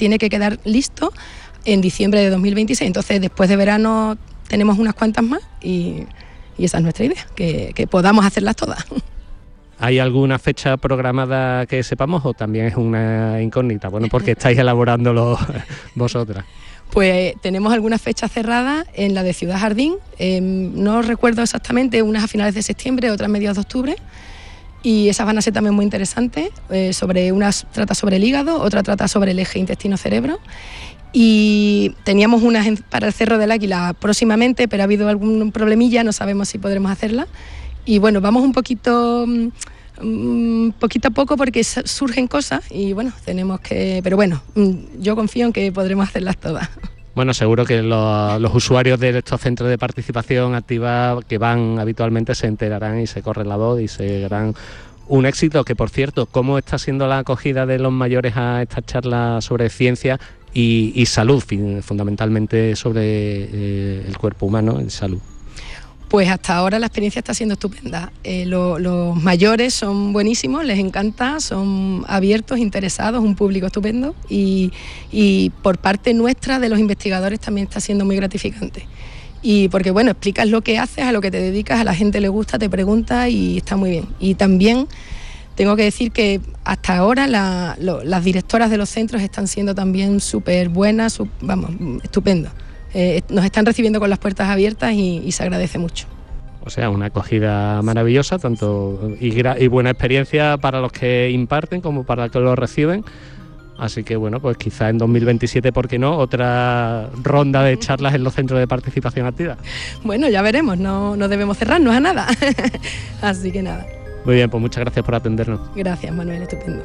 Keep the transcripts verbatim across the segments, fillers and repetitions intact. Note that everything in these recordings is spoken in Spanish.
tiene que quedar listo en diciembre de dos mil veintiséis. Entonces, después de verano tenemos unas cuantas más y, y esa es nuestra idea, que, que podamos hacerlas todas. ¿Hay alguna fecha programada que sepamos o también es una incógnita? Bueno, porque estáis elaborándolo vosotras. Pues tenemos algunas fechas cerradas en la de Ciudad Jardín, eh, no recuerdo exactamente, unas a finales de septiembre, otras a mediados de octubre, y esas van a ser también muy interesantes. Eh, sobre una trata sobre el hígado, otra trata sobre el eje intestino-cerebro, y teníamos unas para el Cerro del Águila próximamente, pero ha habido algún problemilla, no sabemos si podremos hacerla. Y bueno, vamos un poquito, um, poquito a poco porque surgen cosas y bueno, tenemos que... Pero bueno, yo confío en que podremos hacerlas todas. Bueno, seguro que los, los usuarios de estos centros de participación activa que van habitualmente se enterarán y se corre la voz y serán un éxito. Que por cierto, ¿cómo está siendo la acogida de los mayores a esta charla sobre ciencia y, y salud, fundamentalmente sobre eh, el cuerpo humano en salud? Pues hasta ahora la experiencia está siendo estupenda. Eh, lo, los mayores son buenísimos, les encanta, son abiertos, interesados, un público estupendo y, y por parte nuestra de los investigadores también está siendo muy gratificante. Y porque bueno, explicas lo que haces, a lo que te dedicas, a la gente le gusta, te pregunta y está muy bien. Y también tengo que decir que hasta ahora la, lo, las directoras de los centros están siendo también súper buenas, sub, vamos, estupendo. Eh, nos están recibiendo con las puertas abiertas y, y se agradece mucho. O sea, una acogida maravillosa, tanto y, gra- y buena experiencia para los que imparten como para los que lo reciben. Así que bueno, pues quizá en dos mil veintisiete, ¿por qué no? Otra ronda de charlas en los centros de participación activa. Bueno, ya veremos, no, no debemos cerrarnos a nada. Así que nada. Muy bien, pues muchas gracias por atendernos. Gracias, Manuel, estupendo.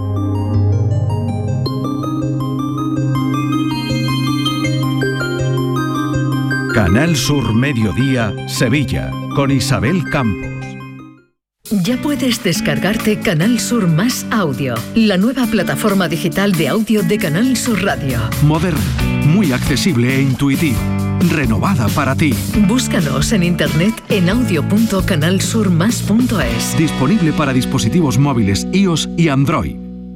Canal Sur Mediodía, Sevilla, con Isabel Campos. Ya puedes descargarte Canal Sur Más Audio, la nueva plataforma digital de audio de Canal Sur Radio. Moderna, muy accesible e intuitiva, renovada para ti. Búscanos en internet en audio punto canal sur más punto es. Disponible para dispositivos móviles iOS y Android.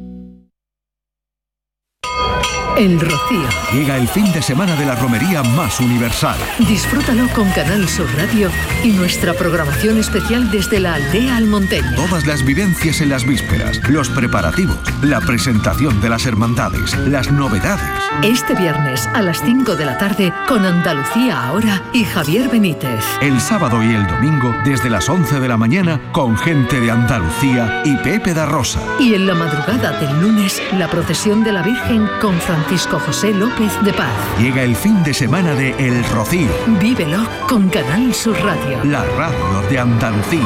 El Rocío. Llega el fin de semana de la romería más universal. Disfrútalo con Canal Sur Radio y nuestra programación especial desde la aldea almonteña. Todas las vivencias en las vísperas, los preparativos, la presentación de las hermandades, las novedades. Este viernes a las cinco de la tarde con Andalucía Ahora y Javier Benítez. El sábado y el domingo desde las once de la mañana con gente de Andalucía y Pepe da Rosa. Y en la madrugada del lunes la procesión de la Virgen con Francisco José López de Paz. Llega el fin de semana de El Rocío. Vívelo con Canal Sur Radio. La radio de Andalucía.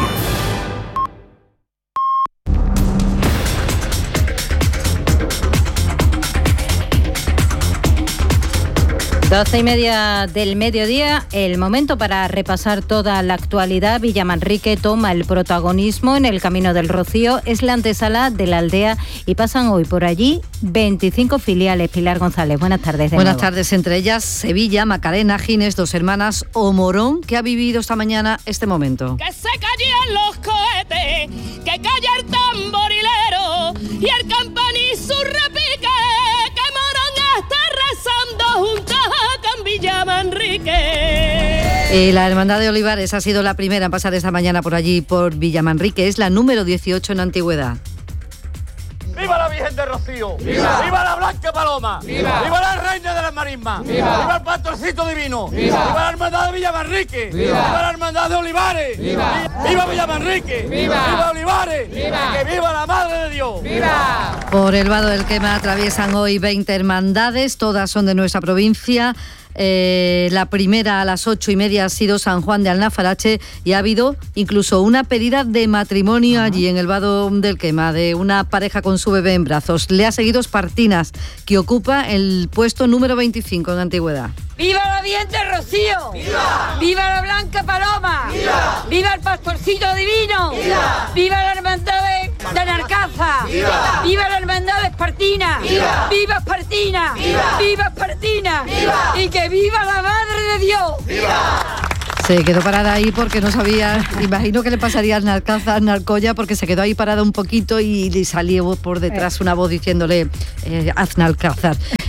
Doce y media del mediodía, el momento para repasar toda la actualidad. Villamanrique toma el protagonismo en el Camino del Rocío, es la antesala de la aldea y pasan hoy por allí veinticinco filiales. Pilar González, buenas tardes. Buenas nuevo. tardes, entre ellas Sevilla, Macarena, Gines, Dos Hermanas o Morón, que ha vivido esta mañana este momento. Que se callen los cohetes, que calla el tamborilero y el campaní su repique, que Morón está rezando juntas con Villamanrique. Eh, la Hermandad de Olivares ha sido la primera en pasar esta mañana por allí, por Villamanrique. Es la número dieciocho en antigüedad. ¡Viva la Virgen de Rocío! ¡Viva! ¡Viva la Blanca Paloma! ¡Viva! ¡Viva la Reina de las Marismas! ¡Viva! ¡Viva el Pastorcito Divino! ¡Viva! ¡Viva la Hermandad de Villamanrique! ¡Viva! ¡Viva la Hermandad de Olivares! ¡Viva! ¡Viva Villamanrique! ¡Viva! ¡Viva Olivares! ¡Viva! ¡Que viva la Madre de Dios! ¡Viva! Por el Vado del Quema atraviesan hoy veinte hermandades, todas son de nuestra provincia. Eh, la primera a las ocho y media ha sido San Juan de Alnafarache y ha habido incluso una pedida de matrimonio allí en el Vado del Quema de una pareja con su bebé en brazos. Le ha seguido Espartinas, que ocupa el puesto número veinticinco en antigüedad. ¡Viva la Virgen de Rocío! ¡Viva! ¡Viva la Blanca Paloma! ¡Viva! ¡Viva el Pastorcito Divino! ¡Viva! ¡Viva la Hermandad de, de Narcaza! ¡Viva! ¡Viva la Hermandad de Espartina! ¡Viva! ¡Viva Espartina! ¡Viva! ¡Viva Espartina! ¡Viva! ¡Y que viva la Madre de Dios! ¡Viva! Se quedó parada ahí porque no sabía, imagino que le pasaría al Narcaza, Narcoya, porque se quedó ahí parada un poquito y le salió por detrás una voz diciéndole eh, haz Narcaza.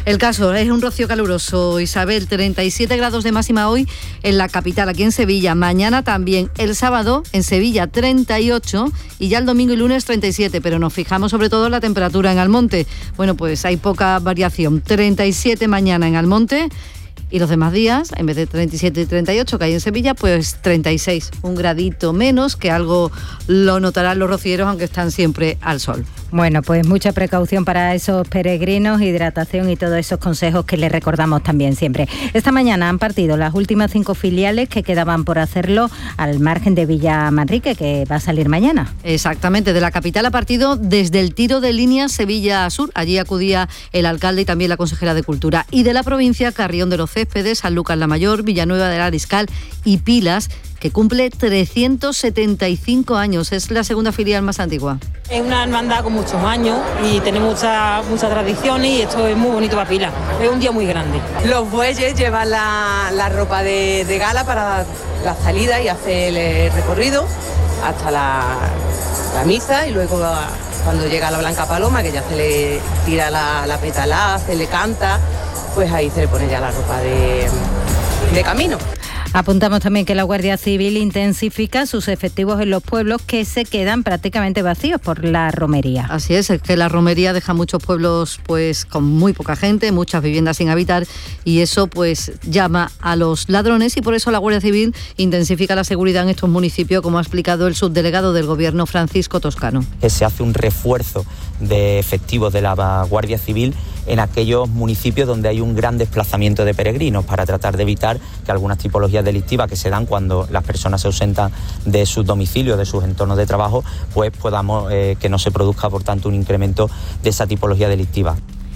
El caso es un rocío caluroso, Isabel, treinta y siete grados de máxima hoy en la capital, aquí en Sevilla. Mañana también, el sábado en Sevilla treinta y ocho y ya el domingo y lunes treinta y siete, pero nos fijamos sobre todo en la temperatura en Almonte. Bueno, pues hay poca variación, treinta y siete mañana en Almonte. Y los demás días, en vez de treinta y siete y treinta y ocho que hay en Sevilla, pues treinta y seis, un gradito menos, que algo lo notarán los rocieros, aunque están siempre al sol. Bueno, pues mucha precaución para esos peregrinos, hidratación y todos esos consejos que les recordamos también siempre. Esta mañana han partido las últimas cinco filiales que quedaban por hacerlo al margen de Villa Manrique, que va a salir mañana. Exactamente, de la capital ha partido desde el tiro de línea Sevilla Sur. Allí acudía el alcalde y también la consejera de Cultura. Y de la provincia, Carrión de los Céspedes, San Lucas la Mayor, Villanueva del Ariscal y Pilas, que cumple trescientos setenta y cinco años. Es la segunda filial más antigua. Es una hermandad con muchos años y tiene muchas mucha tradiciones y esto es muy bonito para Pilas. Es un día muy grande. Los bueyes llevan la, la ropa de, de gala para la salida y hacer el recorrido hasta la, la misa y luego cuando llega la Blanca Paloma, que ya se le tira la, la petalá, se le canta, pues ahí se le pone ya la ropa de, de camino. Apuntamos también que la Guardia Civil intensifica sus efectivos en los pueblos que se quedan prácticamente vacíos por la romería. Así es, es que la romería deja muchos pueblos pues con muy poca gente, muchas viviendas sin habitar y eso pues llama a los ladrones y por eso la Guardia Civil intensifica la seguridad en estos municipios, como ha explicado el subdelegado del Gobierno, Francisco Toscano. Se hace un refuerzo de efectivos de la Guardia Civil en aquellos municipios donde hay un gran desplazamiento de peregrinos para tratar de evitar que algunas tipologías delictivas que se dan cuando las personas se ausentan de sus domicilios, de sus entornos de trabajo, pues podamos eh, que no se produzca por tanto un incremento de esa tipología delictiva.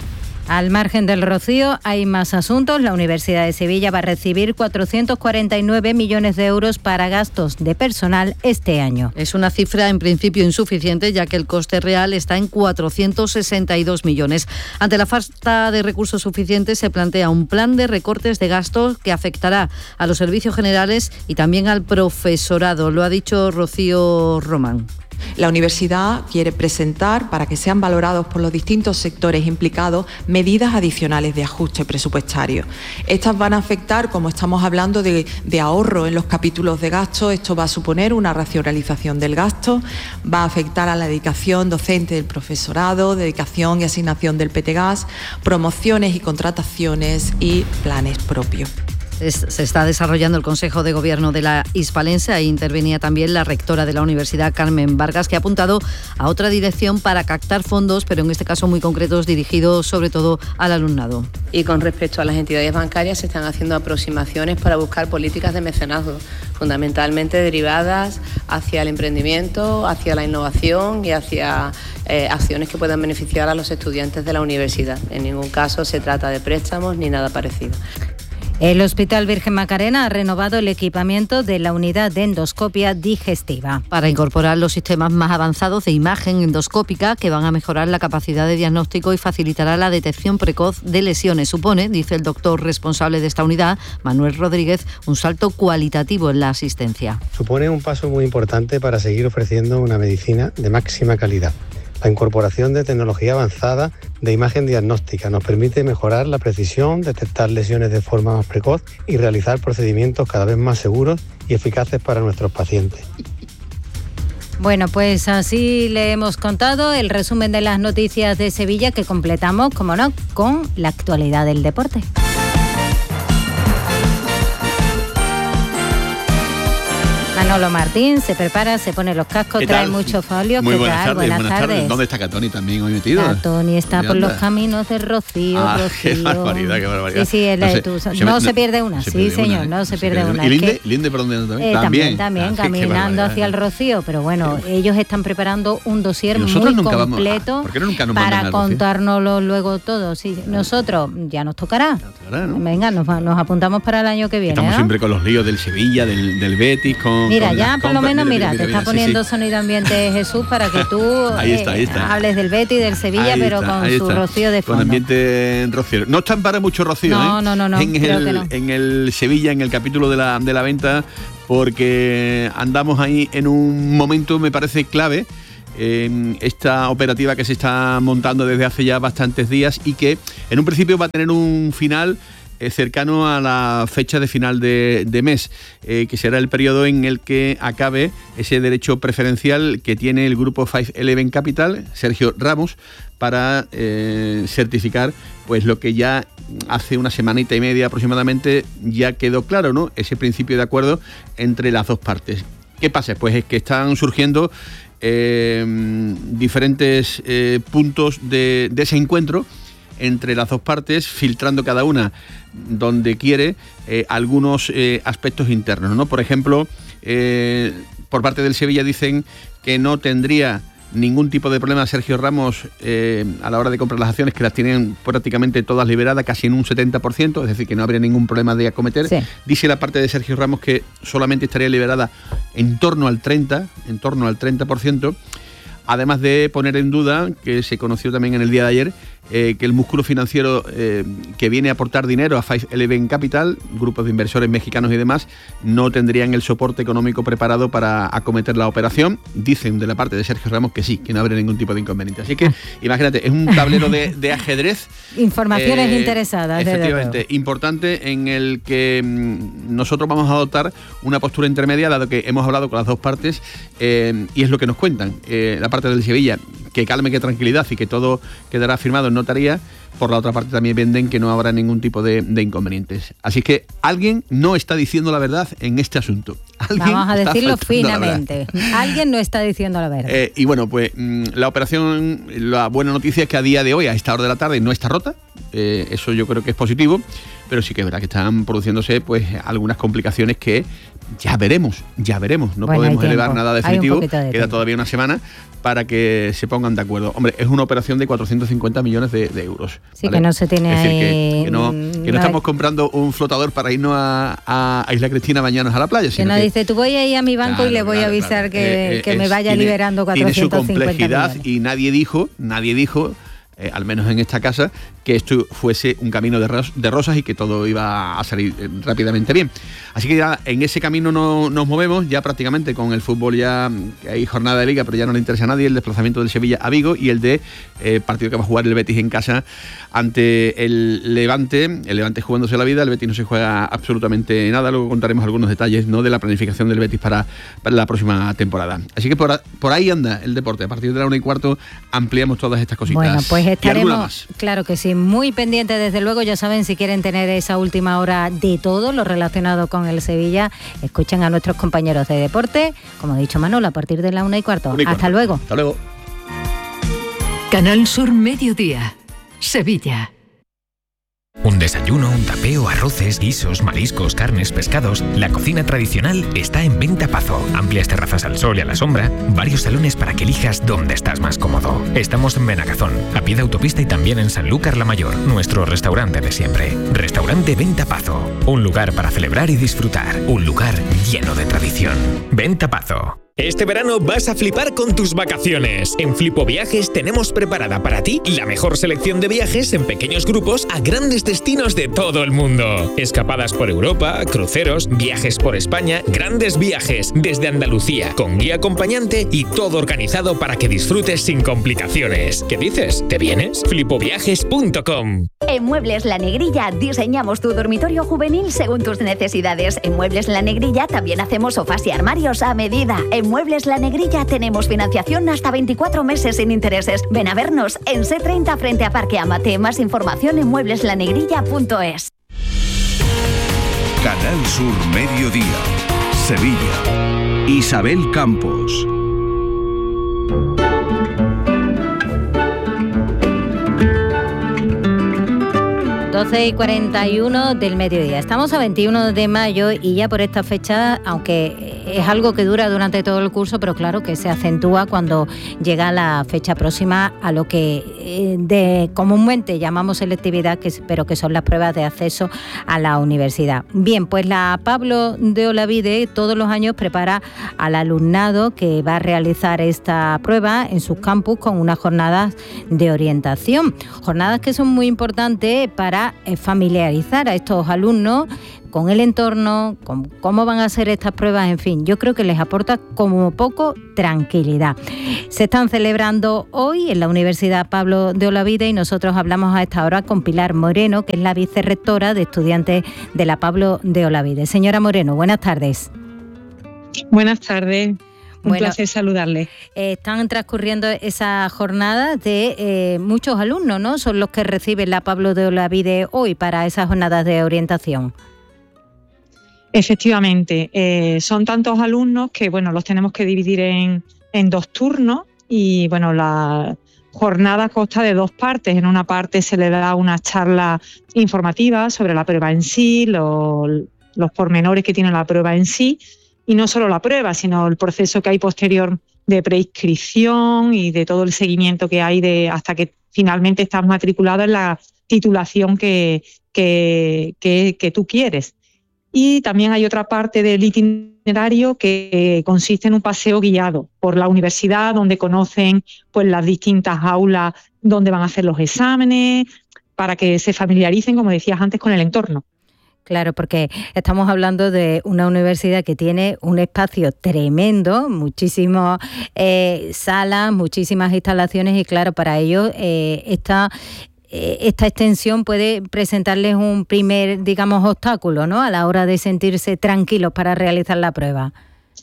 Al margen del rocío hay más asuntos. La Universidad de Sevilla va a recibir cuatrocientos cuarenta y nueve millones de euros para gastos de personal este año. Es una cifra en principio insuficiente, ya que el coste real está en cuatrocientos sesenta y dos millones. Ante la falta de recursos suficientes se plantea un plan de recortes de gastos que afectará a los servicios generales y también al profesorado. Lo ha dicho Rocío Román. La universidad quiere presentar, para que sean valorados por los distintos sectores implicados, medidas adicionales de ajuste presupuestario. Estas van a afectar, como estamos hablando de, de ahorro en los capítulos de gasto, esto va a suponer una racionalización del gasto, va a afectar a la dedicación docente del profesorado, dedicación y asignación del P T Gas, promociones y contrataciones y planes propios. Se está desarrollando el Consejo de Gobierno de la Hispalense. Ahí intervenía también la rectora de la Universidad, Carmen Vargas, que ha apuntado a otra dirección para captar fondos, pero en este caso muy concretos, dirigidos sobre todo al alumnado. Y con respecto a las entidades bancarias, se están haciendo aproximaciones para buscar políticas de mecenazgo, fundamentalmente derivadas hacia el emprendimiento, hacia la innovación y hacia eh, acciones que puedan beneficiar a los estudiantes de la universidad. En ningún caso se trata de préstamos ni nada parecido. El Hospital Virgen Macarena ha renovado el equipamiento de la unidad de endoscopia digestiva para incorporar los sistemas más avanzados de imagen endoscópica que van a mejorar la capacidad de diagnóstico y facilitará la detección precoz de lesiones. Supone, dice el doctor responsable de esta unidad, Manuel Rodríguez, un salto cualitativo en la asistencia. Supone un paso muy importante para seguir ofreciendo una medicina de máxima calidad. La incorporación de tecnología avanzada de imagen diagnóstica nos permite mejorar la precisión, detectar lesiones de forma más precoz y realizar procedimientos cada vez más seguros y eficaces para nuestros pacientes. Bueno, pues así le hemos contado el resumen de las noticias de Sevilla, que completamos, como no, con la actualidad del deporte. Manolo Martín se prepara, se pone los cascos, trae muchos folios. Muy ¿Qué buenas tal? tardes, Buenas, buenas tardes. tardes. ¿Dónde está Catoni también hoy metido? Catoni está por anda? los caminos de Rocío, Ah, Rocío. qué barbaridad, qué barbaridad. Sí, sí, es la No de sé, tu- se no, me- se no, pierde una, se sí pierde señor, una, no no se se pierde pierde una. una. ¿Y Es que- Linde? ¿Linde por dónde anda también? Eh, también, también, Ah, qué- qué caminando barbaridad. hacia el Rocío, pero bueno, ellos están preparando un dossier Y nosotros muy nunca vamos- completo ¿por qué nunca nos mandan para al Rocío? contárnoslo luego todo. Sí, nosotros ya nos tocará. Tocará, ¿no? Venga, nos, va- nos apuntamos para el año que viene. Estamos ¿no? siempre con los líos del Sevilla, del, del Betis, con. Mira, con ya las por lo compras. menos, mira, te mira, está sí, poniendo sí. sonido ambiente Jesús para que tú Ahí está, ahí eh, está. hables del Betis, del Sevilla, Ahí pero está, con ahí su está. Rocío de Con fondo. ambiente rociero. No están para mucho Rocío, No, ¿eh? no, no, no, En creo el, que no. en el Sevilla, en el capítulo de la, de la venta, porque andamos ahí en un momento, me parece, clave. eh, esta operativa que se está montando desde hace ya bastantes días y que en un principio va a tener un final eh, cercano a la fecha de final de, de mes, eh, que será el periodo en el que acabe ese derecho preferencial que tiene el grupo cinco once Capital, Sergio Ramos, para eh, certificar pues lo que ya hace una semanita y media aproximadamente ya quedó claro, ¿no? Ese principio de acuerdo entre las dos partes. ¿Qué pasa? Pues es que están surgiendo eh, diferentes eh, puntos de, de ese encuentro entre las dos partes, filtrando cada una donde quiere eh, algunos eh, aspectos internos, ¿no? Por ejemplo, eh, por parte del Sevilla dicen que no tendría ningún tipo de problema Sergio Ramos eh, a la hora de comprar las acciones, que las tienen prácticamente todas liberadas, casi en un setenta por ciento, es decir, que no habría ningún problema de acometer. Sí. Dice la parte de Sergio Ramos que solamente estaría liberada en torno al treinta, en torno al treinta por ciento, además de poner en duda, que se conoció también en el día de ayer, eh, que el músculo financiero eh, que viene a aportar dinero a cinco once Capital, grupos de inversores mexicanos y demás, no tendrían el soporte económico preparado para acometer la operación. Dicen de la parte de Sergio Ramos que sí, que no habría ningún tipo de inconveniente. Así que, imagínate, es un tablero de, de ajedrez. Informaciones eh, interesadas. Efectivamente, importante, en el que mmm, nosotros vamos a adoptar una postura intermedia, dado que hemos hablado con las dos partes, eh, y es lo que nos cuentan. Eh, la parte del Sevilla, que calme, que tranquilidad y que todo quedará firmado en notaría. Por la otra parte también venden que no habrá ningún tipo de, de inconvenientes. Así que alguien no está diciendo la verdad en este asunto. Vamos a decirlo finamente. La alguien no está diciendo la verdad. Eh, y bueno, pues la operación, la buena noticia es que a día de hoy, a esta hora de la tarde, no está rota. Eh, eso yo creo que es positivo. Pero sí que es verdad que están produciéndose pues algunas complicaciones que ya veremos, ya veremos. No bueno, podemos elevar nada definitivo. De Queda tiempo. Todavía una semana para que se pongan de acuerdo. Hombre, es una operación de cuatrocientos cincuenta millones de, de euros. Sí, ¿vale? Que no se tiene es decir, ahí... que, que, no, que no, no estamos comprando un flotador para irnos a, a, a Isla Cristina bañarnos a la playa. Que no que, dice, tú voy a ir a mi banco claro, y le voy claro, a avisar claro. que, eh, que es, me vaya tiene, liberando cuatrocientos cincuenta millones. Tiene su complejidad y nadie dijo, nadie dijo... Eh, al menos en esta casa, que esto fuese un camino de, ros- de rosas y que todo iba a salir eh, rápidamente bien. Así que ya en ese camino no, nos movemos, ya prácticamente con el fútbol ya hay jornada de liga, pero ya no le interesa a nadie el desplazamiento del Sevilla a Vigo y el de eh, partido que va a jugar el Betis en casa ante el Levante, el Levante jugándose la vida, el Betis no se juega absolutamente nada, luego contaremos algunos detalles, ¿no?, de la planificación del Betis para, para la próxima temporada. Así que por, por ahí anda el deporte, a partir de la una y cuarto ampliamos todas estas cositas. Bueno, pues estaremos, claro que sí, muy pendientes desde luego. Ya saben, si quieren tener esa última hora de todo lo relacionado con el Sevilla, escuchen a nuestros compañeros de deporte, como ha dicho Manolo, a partir de la una y cuarto. Una y cuarto. Hasta luego. Hasta luego. Canal Sur Mediodía, Sevilla. Un desayuno, un tapeo, arroces, guisos, mariscos, carnes, pescados. La cocina tradicional está en Venta Pazo. Amplias terrazas al sol y a la sombra. Varios salones para que elijas dónde estás más cómodo. Estamos en Benagazón, a pie de autopista y también en Sanlúcar la Mayor. Nuestro restaurante de siempre. Restaurante Venta Pazo. Un lugar para celebrar y disfrutar. Un lugar lleno de tradición. Venta Pazo. Este verano vas a flipar con tus vacaciones. En Flipo Viajes tenemos preparada para ti la mejor selección de viajes en pequeños grupos a grandes destinos de todo el mundo. Escapadas por Europa, cruceros, viajes por España, grandes viajes desde Andalucía, con guía acompañante y todo organizado para que disfrutes sin complicaciones. ¿Qué dices? ¿Te vienes? flipoviajes punto com. En Muebles La Negrilla diseñamos tu dormitorio juvenil según tus necesidades. En Muebles La Negrilla también hacemos sofás y armarios a medida. En Muebles La Negrilla tenemos financiación hasta veinticuatro meses sin intereses. Ven a vernos en C treinta frente a Parque Amate. Más información en muebles la negrilla punto es. Canal Sur Mediodía, Sevilla. Isabel Campos. doce y cuarenta y uno del mediodía. Estamos a veintiuno de mayo y ya por esta fecha, aunque es algo que dura durante todo el curso, pero claro que se acentúa cuando llega la fecha próxima a lo que eh, de comúnmente llamamos selectividad, que, pero que son las pruebas de acceso a la universidad. Bien, pues la Pablo de Olavide todos los años prepara al alumnado que va a realizar esta prueba en sus campus con unas jornadas de orientación. Jornadas que son muy importantes para para familiarizar a estos alumnos con el entorno, con cómo van a ser estas pruebas, en fin, yo creo que les aporta como poco tranquilidad. Se están celebrando hoy en la Universidad Pablo de Olavide y nosotros hablamos a esta hora con Pilar Moreno, que es la vicerrectora de estudiantes de la Pablo de Olavide. Señora Moreno, buenas tardes. Buenas tardes. Un bueno, placer saludarles. Eh, están transcurriendo esa jornada de eh, muchos alumnos, ¿no? Son los que reciben la Pablo de Olavide hoy para esas jornadas de orientación. Efectivamente, eh, son tantos alumnos que bueno, los tenemos que dividir en, en dos turnos y bueno, la jornada consta de dos partes. En una parte se le da una charla informativa sobre la prueba en sí, lo, los pormenores que tiene la prueba en sí, y no solo la prueba, sino el proceso que hay posterior de preinscripción y de todo el seguimiento que hay de hasta que finalmente estás matriculado en la titulación que, que, que, que tú quieres. Y también hay otra parte del itinerario que consiste en un paseo guiado por la universidad, donde conocen pues, las distintas aulas donde van a hacer los exámenes, para que se familiaricen, como decías antes, con el entorno. Claro, porque estamos hablando de una universidad que tiene un espacio tremendo, muchísimas eh, salas, muchísimas instalaciones y claro, para ellos eh, esta... esta extensión puede presentarles un primer, digamos, obstáculo, ¿no?, a la hora de sentirse tranquilos para realizar la prueba.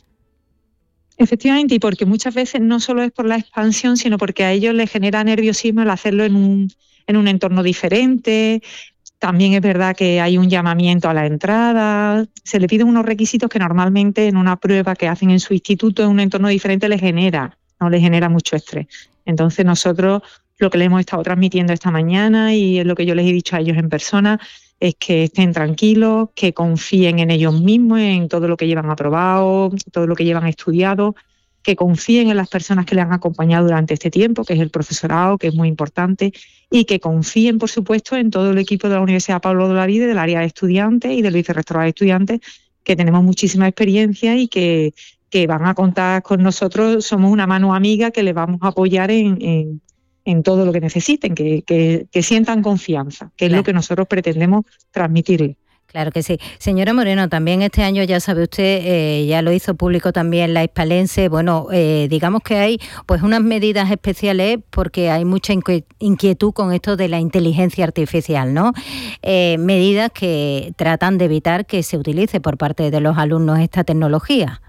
Efectivamente, y porque muchas veces no solo es por la expansión, sino porque a ellos les genera nerviosismo el hacerlo en un, en un entorno diferente. También es verdad que hay un llamamiento a la entrada, se le piden unos requisitos que normalmente en una prueba que hacen en su instituto en un entorno diferente les genera, no les genera mucho estrés. Entonces nosotros lo que les hemos estado transmitiendo esta mañana y es lo que yo les he dicho a ellos en persona es que estén tranquilos, que confíen en ellos mismos, en todo lo que llevan aprobado, todo lo que llevan estudiado, que confíen en las personas que les han acompañado durante este tiempo, que es el profesorado, que es muy importante, y que confíen, por supuesto, en todo el equipo de la Universidad Pablo de Olavide, del área de estudiantes y del vicerrectorado de estudiantes, que tenemos muchísima experiencia y que, que van a contar con nosotros. Somos una mano amiga que les vamos a apoyar en... en en todo lo que necesiten, que, que, que sientan confianza, que claro. Es lo que nosotros pretendemos transmitirles. Claro que sí. Señora Moreno, también este año, ya sabe usted, eh, ya lo hizo público también la hispalense, bueno, eh, digamos que hay pues unas medidas especiales porque hay mucha inquietud con esto de la inteligencia artificial, ¿no? Eh, medidas que tratan de evitar que se utilice por parte de los alumnos esta tecnología.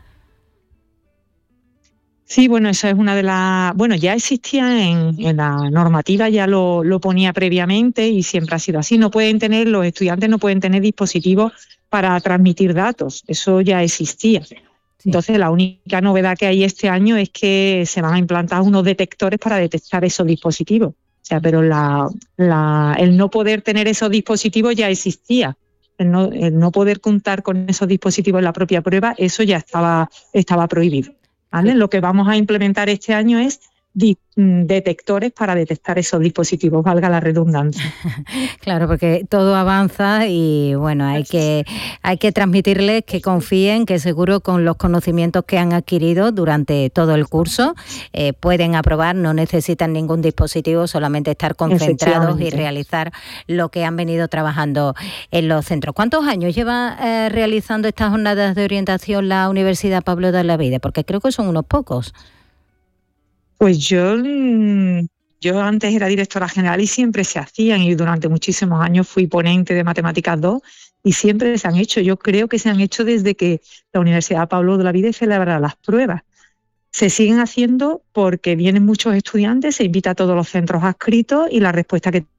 Sí, bueno, esa es una de las... Bueno, ya existía en, en la normativa, ya lo, lo ponía previamente y siempre ha sido así. No pueden tener, los estudiantes no pueden tener dispositivos para transmitir datos, eso ya existía. Sí. Entonces, la única novedad que hay este año es que se van a implantar unos detectores para detectar esos dispositivos. O sea, pero la, la, el no poder tener esos dispositivos ya existía. El no, el no poder contar con esos dispositivos en la propia prueba, eso ya estaba, estaba prohibido. ¿Vale? Lo que vamos a implementar este año es di- detectores para detectar esos dispositivos, valga la redundancia. Claro, porque todo avanza y bueno, hay que hay que transmitirles que confíen, que seguro con los conocimientos que han adquirido durante todo el curso eh, pueden aprobar, no necesitan ningún dispositivo, solamente estar concentrados y realizar lo que han venido trabajando en los centros. ¿Cuántos años lleva eh, realizando estas jornadas de orientación la Universidad Pablo de Olavide? Porque creo que son unos pocos. Pues yo, yo antes era directora general y siempre se hacían y durante muchísimos años fui ponente de Matemáticas dos y siempre se han hecho. Yo creo que se han hecho desde que la Universidad Pablo de Olavide celebra las pruebas. Se siguen haciendo porque vienen muchos estudiantes, se invita a todos los centros adscritos y la respuesta que...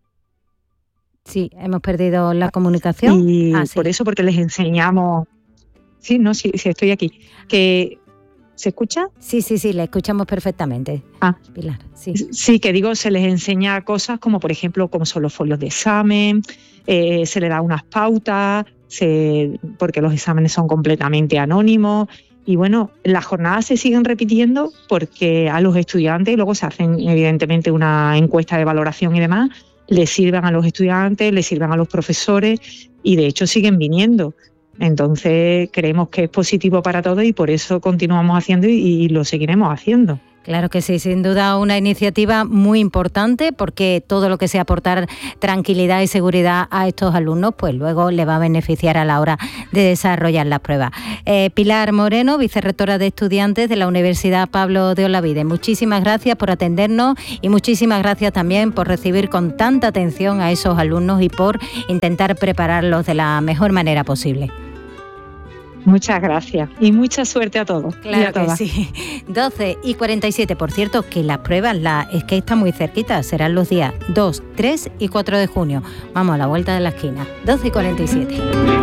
Sí, hemos perdido la comunicación. Y ah, sí. por eso, porque les enseñamos... Sí, no, sí, sí estoy aquí. Que... ¿Se escucha? Sí, sí, sí, le escuchamos perfectamente. Ah, Pilar, sí. Sí, que digo, se les enseña cosas como, por ejemplo, cómo son los folios de examen, eh, se le da unas pautas, se, porque los exámenes son completamente anónimos. Y bueno, las jornadas se siguen repitiendo porque a los estudiantes, y luego se hacen evidentemente una encuesta de valoración y demás, les sirven a los estudiantes, les sirven a los profesores y de hecho siguen viniendo. Entonces creemos que es positivo para todos y por eso continuamos haciendo y, y lo seguiremos haciendo. Claro que sí, sin duda una iniciativa muy importante porque todo lo que sea aportar tranquilidad y seguridad a estos alumnos, pues luego le va a beneficiar a la hora de desarrollar las pruebas. Eh, Pilar Moreno, vicerrectora de estudiantes de la Universidad Pablo de Olavide, muchísimas gracias por atendernos y muchísimas gracias también por recibir con tanta atención a esos alumnos y por intentar prepararlos de la mejor manera posible. Muchas gracias y mucha suerte a todos. Claro y a todas. que sí. doce y cuarenta y siete, por cierto, que las pruebas, la, es que están muy cerquitas, serán los días dos, tres y cuatro de junio. Vamos a la vuelta de la esquina. doce y cuarenta y siete.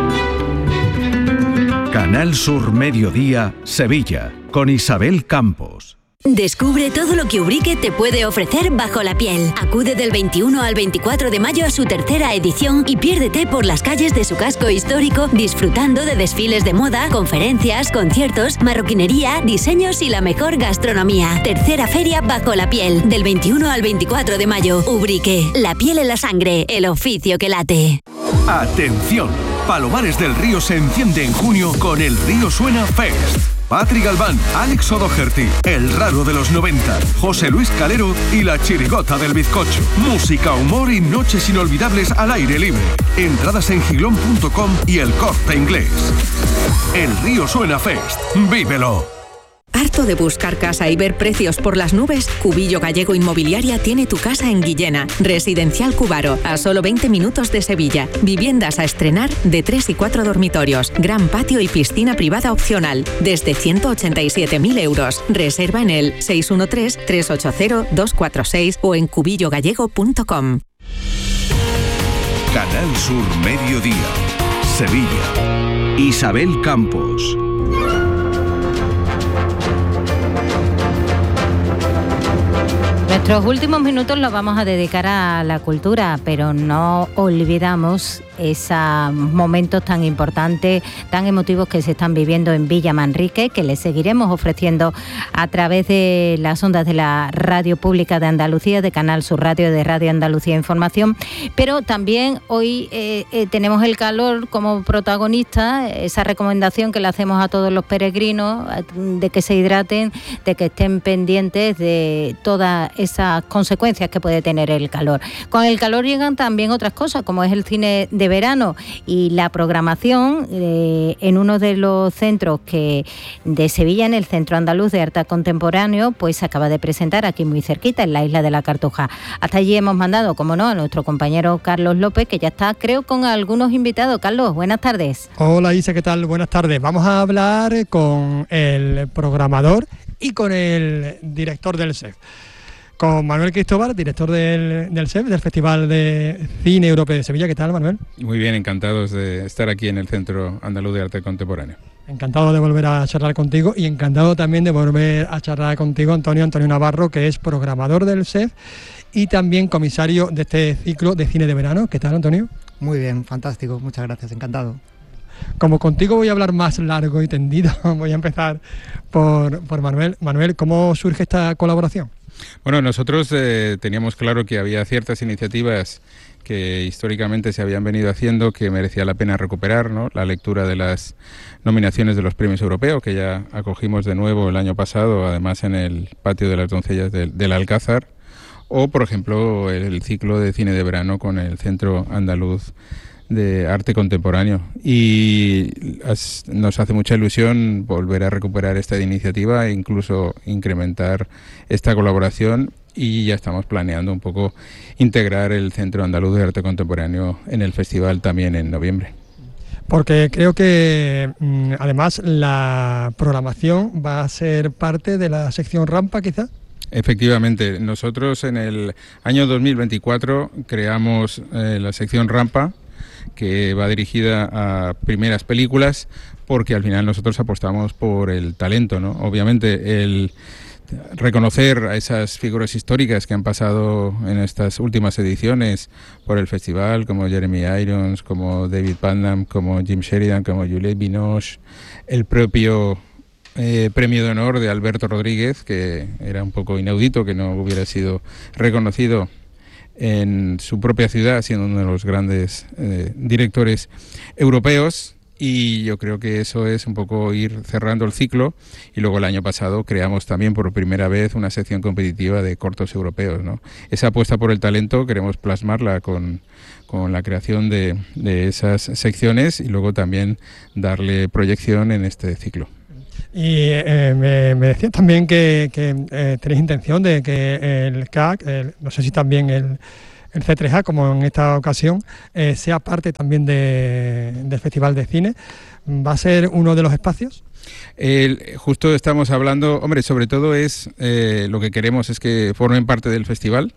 Canal Sur Mediodía, Sevilla, con Isabel Campos. Descubre todo lo que Ubrique te puede ofrecer bajo la piel. Acude del veintiuno al veinticuatro de mayo a su tercera edición y piérdete por las calles de su casco histórico disfrutando de desfiles de moda, conferencias, conciertos, marroquinería, diseños y la mejor gastronomía. Tercera feria bajo la piel, del veintiuno al veinticuatro de mayo. Ubrique, la piel en la sangre, el oficio que late. Atención, Palomares del Río se enciende en junio con el Río Suena Fest. Patri Galván, Alex O'Doherty, El Raro de los noventa, José Luis Calero y La Chirigota del Bizcocho. Música, humor y noches inolvidables al aire libre. Entradas en gilón punto com y El Corte Inglés. El Río Suena Fest. ¡Vívelo! ¿Harto de buscar casa y ver precios por las nubes? Cubillo Gallego Inmobiliaria tiene tu casa en Guillena. Residencial Cubaro, a solo veinte minutos de Sevilla. Viviendas a estrenar de tres y cuatro dormitorios. Gran patio y piscina privada opcional. Desde ciento ochenta y siete mil euros. Reserva en el seis uno tres, tres ocho cero, dos cuatro seis o en cubillo gallego punto com. Canal Sur Mediodía, Sevilla. Isabel Campos. Nuestros últimos minutos los vamos a dedicar a la cultura, pero no olvidamos esos momentos tan importantes, tan emotivos que se están viviendo en Villa Manrique, que les seguiremos ofreciendo a través de las ondas de la Radio Pública de Andalucía, de Canal Sur Radio, de Radio Andalucía Información, pero también hoy eh, eh, tenemos el calor como protagonista, esa recomendación que le hacemos a todos los peregrinos de que se hidraten, de que estén pendientes de todas esas consecuencias que puede tener el calor. Con el calor llegan también otras cosas, como es el cine de verano y la programación eh, en uno de los centros que de Sevilla, en el Centro Andaluz de Arte Contemporáneo, pues se acaba de presentar aquí muy cerquita, en la isla de la Cartuja. Hasta allí hemos mandado, como no, a nuestro compañero Carlos López, que ya está, creo, con algunos invitados. Carlos, buenas tardes. Hola Isa, ¿qué tal? Buenas tardes. Vamos a hablar con el programador y con el director del S E F. Con Manuel Cristóbal, director del, del S E F, del Festival de Cine Europeo de Sevilla. ¿Qué tal, Manuel? Muy bien, encantados de estar aquí en el Centro Andaluz de Arte Contemporáneo. Encantado de volver a charlar contigo y encantado también de volver a charlar contigo, Antonio, Antonio Navarro, que es programador del S E F y también comisario de este ciclo de cine de verano. ¿Qué tal, Antonio? Muy bien, fantástico, muchas gracias, encantado. Como contigo voy a hablar más largo y tendido, voy a empezar por, por Manuel. Manuel, ¿cómo surge esta colaboración? Bueno, nosotros eh, teníamos claro que había ciertas iniciativas que históricamente se habían venido haciendo que merecía la pena recuperar, ¿no? La lectura de las nominaciones de los premios europeos, que ya acogimos de nuevo el año pasado, además en el patio de las doncellas del, del Alcázar, o por ejemplo el ciclo de cine de verano con el Centro Andaluz de Arte Contemporáneo, y nos hace mucha ilusión volver a recuperar esta iniciativa e incluso incrementar esta colaboración, y ya estamos planeando un poco integrar el Centro Andaluz de Arte Contemporáneo en el festival también en noviembre. Porque creo que mmm, además la programación va a ser parte de la sección Rampa, quizá. Efectivamente, nosotros en el año dos mil veinticuatro creamos eh, la sección Rampa, que va dirigida a primeras películas, porque al final nosotros apostamos por el talento, ¿no? Obviamente el reconocer a esas figuras históricas que han pasado en estas últimas ediciones por el festival, como Jeremy Irons, como David Putnam, como Jim Sheridan, como Juliette Binoche, el propio eh, premio de honor de Alberto Rodríguez, que era un poco inaudito que no hubiera sido reconocido en su propia ciudad, siendo uno de los grandes eh, directores europeos, y yo creo que eso es un poco ir cerrando el ciclo. Y luego el año pasado creamos también por primera vez una sección competitiva de cortos europeos, ¿no? Esa apuesta por el talento queremos plasmarla con, con la creación de, de esas secciones y luego también darle proyección en este ciclo. Y eh, me, me decían también que, que eh, tenéis intención de que el C A C, el, no sé si también el, el C tres A, como en esta ocasión, eh, sea parte también de, del Festival de Cine. ¿Va a ser uno de los espacios? El, justo estamos hablando, hombre, sobre todo es eh, lo que queremos es que formen parte del festival.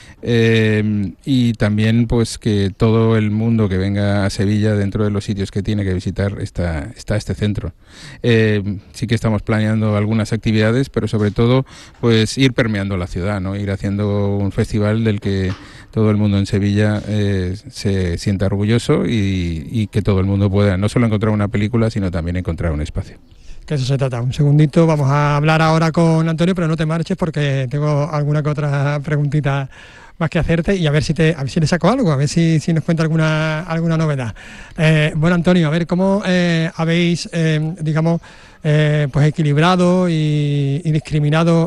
Eh, y también pues que todo el mundo que venga a Sevilla, dentro de los sitios que tiene que visitar, está, está este centro. Eh, sí que estamos planeando algunas actividades, pero sobre todo pues ir permeando la ciudad, ¿no? Ir haciendo un festival del que todo el mundo en Sevilla eh, se sienta orgulloso y, y que todo el mundo pueda no solo encontrar una película, sino también encontrar un espacio. Que eso se trata. Un segundito, vamos a hablar ahora con Antonio, pero no te marches porque tengo alguna que otra preguntita más que hacerte y a ver si te a ver si le saco algo, a ver si, si nos cuenta alguna alguna novedad. Eh, bueno, Antonio, a ver cómo eh, habéis, eh, digamos, eh, pues equilibrado y, y discriminado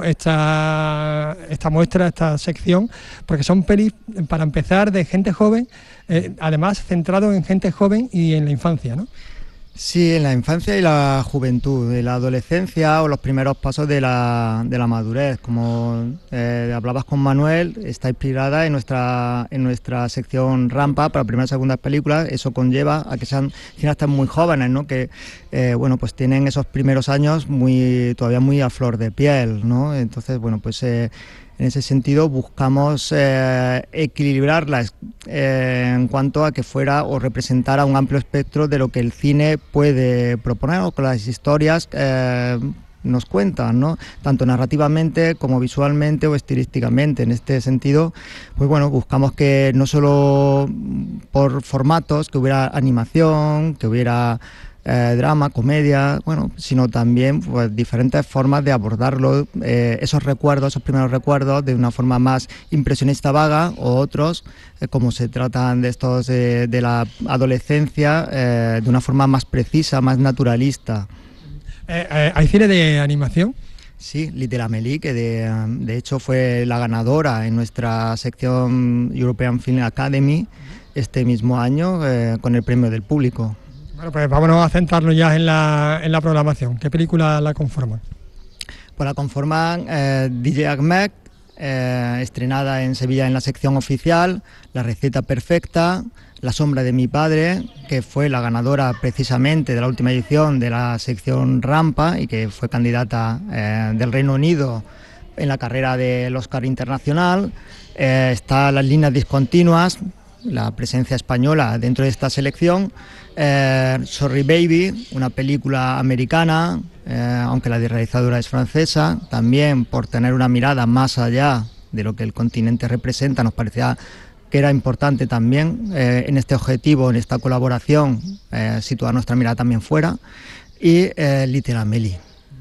esta esta muestra, esta sección, porque son pelis, para empezar, de gente joven, eh, además centrado en gente joven y en la infancia, ¿no? Sí, en la infancia y la juventud, en la adolescencia o los primeros pasos de la, de la madurez. Como eh, hablabas con Manuel, está inspirada en nuestra en nuestra sección Rampa para primeras y segundas películas. Eso conlleva a que sean cineastas muy jóvenes, ¿no? Que eh, bueno, pues tienen esos primeros años muy todavía muy a flor de piel, ¿no? Entonces, bueno, pues eh, en ese sentido buscamos eh, equilibrarlas eh, en cuanto a que fuera o representara un amplio espectro de lo que el cine puede proponer o que las historias eh, nos cuentan, ¿no? Tanto narrativamente como visualmente o estilísticamente. En este sentido, pues bueno, buscamos que no solo por formatos, que hubiera animación, que hubiera Eh, drama, comedia, bueno, sino también pues, diferentes formas de abordarlo, eh, esos recuerdos, esos primeros recuerdos, de una forma más impresionista vaga, o otros, eh, como se tratan de estos eh, de la adolescencia, eh, de una forma más precisa, más naturalista. Eh, eh, ¿Hay cine de animación? Sí, Little Amelie, que de, de hecho fue la ganadora en nuestra sección European Film Academy este mismo año, eh, con el premio del público. Bueno, pues vámonos a centrarnos ya en la, en la programación. ¿Qué película la conforman? Pues la conforman eh, D J Ahmed, eh, estrenada en Sevilla en la sección oficial, La receta perfecta, La sombra de mi padre, que fue la ganadora precisamente de la última edición de la sección Rampa y que fue candidata eh, del Reino Unido en la carrera del Oscar Internacional. Eh, está Las líneas discontinuas, la presencia española dentro de esta selección. Eh, Sorry Baby, una película americana, eh, aunque la realizadora es francesa, también por tener una mirada más allá de lo que el continente representa, nos parecía que era importante también eh, en este objetivo, en esta colaboración, eh, situar nuestra mirada también fuera. Y eh, Little Amelie.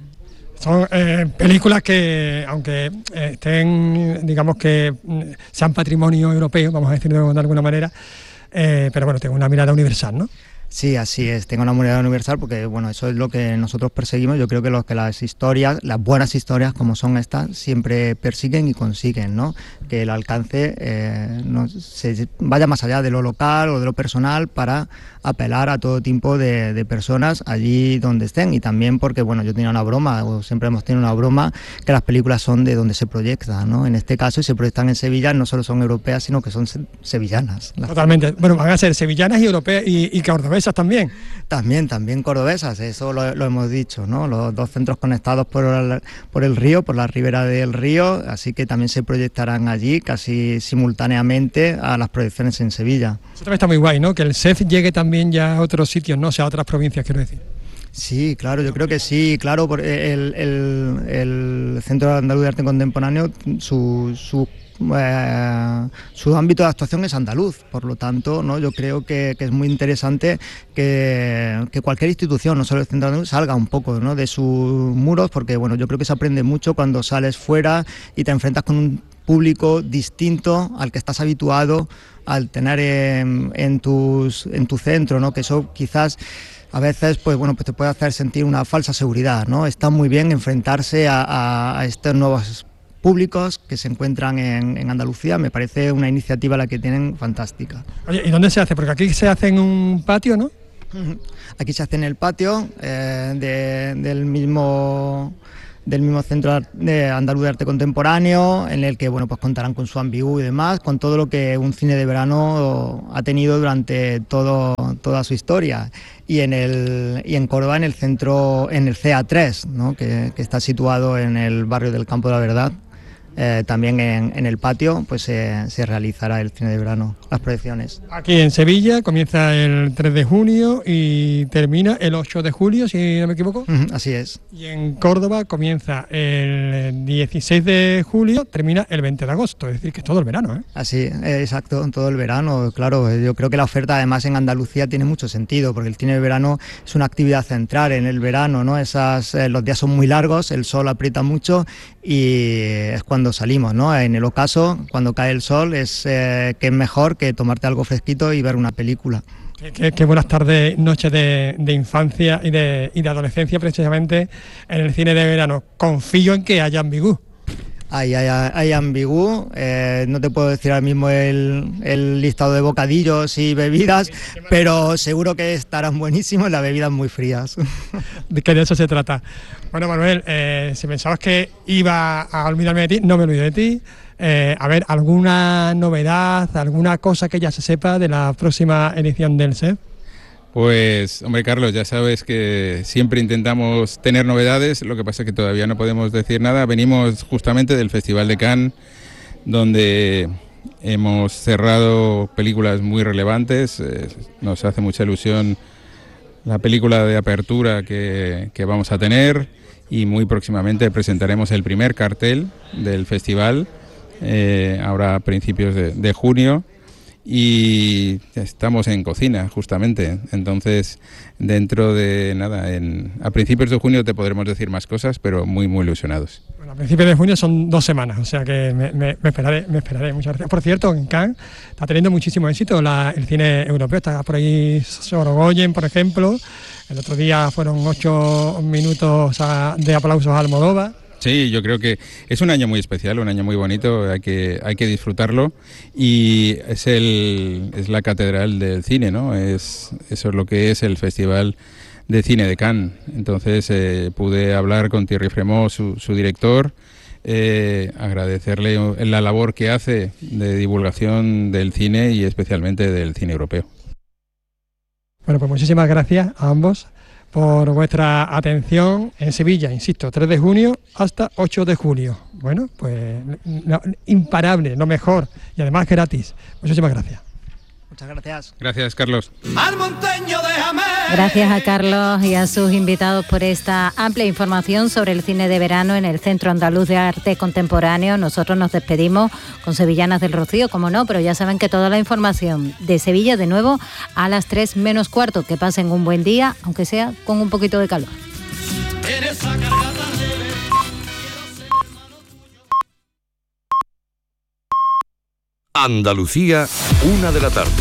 Son eh, películas que, aunque eh, estén, digamos que sean patrimonio europeo, vamos a decirlo de alguna manera, eh, pero bueno, tengo una mirada universal, ¿no? Sí, así es, tengo una mirada universal porque bueno, eso es lo que nosotros perseguimos. Yo creo que, lo, que las historias, las buenas historias como son estas, siempre persiguen y consiguen, ¿no? Que el alcance eh, no, se vaya más allá de lo local o de lo personal para apelar a todo tipo de, de personas allí donde estén. Y también porque, bueno, yo tenía una broma, o siempre hemos tenido una broma, que las películas son de donde se proyectan, ¿no? En este caso, si se proyectan en Sevilla, no solo son europeas, sino que son se sevillanas. Totalmente. Bueno, van a ser sevillanas y europeas y, y cordobesas también. También, también cordobesas, eso lo, lo hemos dicho, ¿no? Los dos centros conectados por el, por el río, por la ribera del río, así que también se proyectarán allí casi simultáneamente a las proyecciones en Sevilla. Eso también está muy guay, ¿no? Que el S E F llegue también ya a otros sitios, no o sea, a otras provincias, quiero decir. Sí, claro, yo creo que sí, claro, porque el, el, el Centro Andaluz de Arte Contemporáneo, su, su Eh, su ámbito de actuación es andaluz, por lo tanto, ¿no? Yo creo que, que es muy interesante que, que cualquier institución, no solo el Centro Andaluz, salga un poco, ¿no? de sus muros, porque bueno, yo creo que se aprende mucho cuando sales fuera y te enfrentas con un público distinto al que estás habituado al tener en, en, tus, en tu centro, ¿no? Que eso quizás a veces pues, bueno, pues te puede hacer sentir una falsa seguridad, ¿no? Está muy bien enfrentarse a, a, a estos nuevos públicos que se encuentran en, en Andalucía. Me parece una iniciativa la que tienen fantástica. Oye, ¿y dónde se hace? Porque aquí se hace en un patio, ¿no? Aquí se hace en el patio eh, de, del mismo del mismo Centro de Andaluz de Arte Contemporáneo, en el que bueno, pues contarán con su ambigu y demás, con todo lo que un cine de verano ha tenido durante todo, toda su historia. Y en el y en Córdoba, en el centro, en el C A tres, ¿no? que, que está situado en el barrio del Campo de la Verdad. Eh, también en, en el patio pues eh, se realizará el cine de verano, las proyecciones. Aquí en Sevilla comienza el tres de junio y termina el ocho de julio, si no me equivoco. Uh-huh, así es. Y en Córdoba comienza el dieciséis de julio, termina el veinte de agosto, es decir, que es todo el verano, ¿eh? Así, eh, exacto, todo el verano, claro. Yo creo que la oferta además en Andalucía tiene mucho sentido, porque el cine de verano es una actividad central en el verano, ¿no? Esas, eh, los días son muy largos, el sol aprieta mucho y es cuando salimos, ¿no? En el ocaso, cuando cae el sol, es eh, que es mejor que tomarte algo fresquito y ver una película. Qué, qué, qué buenas tardes, noches de, de infancia y de, y de adolescencia precisamente en el cine de verano. Confío en que haya ambigú. Hay, hay, hay ambigú, eh, no te puedo decir ahora mismo el, el listado de bocadillos y bebidas, pero seguro que estarán buenísimos, las bebidas muy frías. De que de eso se trata. Bueno, Manuel, eh, si pensabas que iba a olvidarme de ti, no me olvido de ti. Eh, a ver, ¿alguna novedad, alguna cosa que ya se sepa de la próxima edición del S E F? Pues, hombre, Carlos, ya sabes que siempre intentamos tener novedades, lo que pasa es que todavía no podemos decir nada. Venimos justamente del Festival de Cannes, donde hemos cerrado películas muy relevantes. Eh, nos hace mucha ilusión la película de apertura que, que vamos a tener, y muy próximamente presentaremos el primer cartel del festival, eh, ahora a principios de, de junio. Y estamos en cocina, justamente. Entonces, dentro de nada, en, a principios de junio te podremos decir más cosas, pero muy, muy ilusionados. Bueno, a principios de junio son dos semanas, o sea que me, me, me esperaré, me esperaré. Muchas gracias. Por cierto, en Cannes está teniendo muchísimo éxito la, el cine europeo. Está por ahí Sorogoyen, por ejemplo. El otro día fueron ocho minutos a, de aplausos a Almodóvar. Sí, yo creo que es un año muy especial, un año muy bonito, hay que, hay que disfrutarlo, y es, el, es la catedral del cine, ¿no? Es, eso es lo que es el Festival de Cine de Cannes. Entonces eh, pude hablar con Thierry Fremont, su, su director, eh, agradecerle la labor que hace de divulgación del cine y especialmente del cine europeo. Bueno, pues muchísimas gracias a ambos por vuestra atención en Sevilla, insisto, tres de junio hasta ocho de julio. Bueno, pues no, imparable, lo mejor y además gratis. Muchísimas gracias. Muchas gracias. Gracias, Carlos. Gracias a Carlos y a sus invitados por esta amplia información sobre el cine de verano en el Centro Andaluz de Arte Contemporáneo. Nosotros nos despedimos con Sevillanas del Rocío, como no, pero ya saben que toda la información de Sevilla de nuevo a las tres menos cuarto. Que pasen un buen día, aunque sea con un poquito de calor. Andalucía, una de la tarde.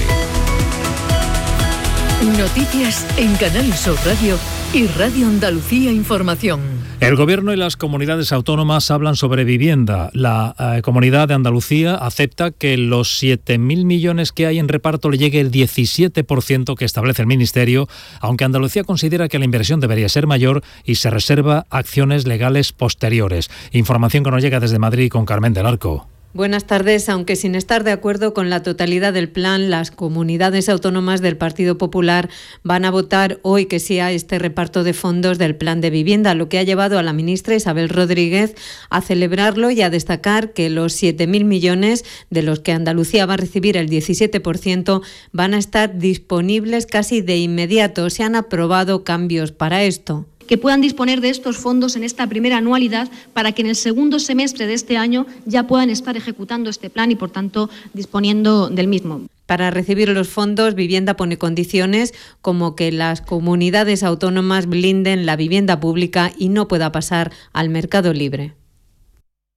Noticias en Canal Sur Radio y Radio Andalucía Información. El Gobierno y las comunidades autónomas hablan sobre vivienda. La eh, Comunidad de Andalucía acepta que los siete mil millones que hay en reparto le llegue el diecisiete por ciento que establece el Ministerio, aunque Andalucía considera que la inversión debería ser mayor y se reserva acciones legales posteriores. Información que nos llega desde Madrid con Carmen del Arco. Buenas tardes. Aunque sin estar de acuerdo con la totalidad del plan, las comunidades autónomas del Partido Popular van a votar hoy que sí a este reparto de fondos del plan de vivienda, lo que ha llevado a la ministra Isabel Rodríguez a celebrarlo y a destacar que los siete mil millones, de los que Andalucía va a recibir el diecisiete por ciento, van a estar disponibles casi de inmediato. Se han aprobado cambios para esto. Que puedan disponer de estos fondos en esta primera anualidad para que en el segundo semestre de este año ya puedan estar ejecutando este plan y, por tanto, disponiendo del mismo. Para recibir los fondos, Vivienda pone condiciones como que las comunidades autónomas blinden la vivienda pública y no pueda pasar al mercado libre.